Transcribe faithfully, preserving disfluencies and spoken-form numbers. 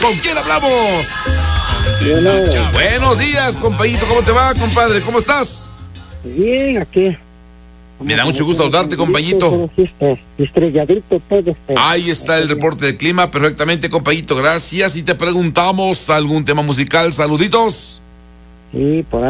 ¿Con quién hablamos? Bueno. Buenos días, compañito. ¿Cómo te va, compadre? ¿Cómo estás? Bien, aquí. Me da mucho gusto saludarte, compañito. Estrelladito todo. Ahí está el reporte del clima, perfectamente, compañito. Gracias. Y te preguntamos algún tema musical. Saluditos. Sí, por ahí.